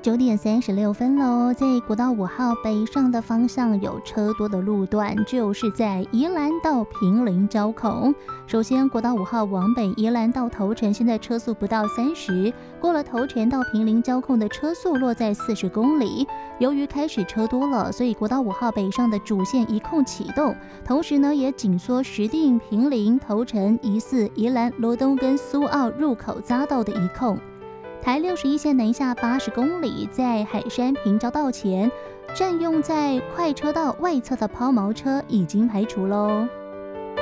9点36分喽，在国道5号北上的方向有车多的路段，就是在宜兰到坪林交口。首先，国道5号往北宜兰到头城，现在车速不到30，过了头城到坪林交控的车速落在40公里。由于开始车多了，所以国道5号北上的主线一控启动，同时呢也紧缩石碇、坪林、头城、宜4、宜兰、罗东跟苏澳入口匝道的一控。台61线南下80公里，在海山平交道前，占用在快车道外侧的抛锚车已经排除喽。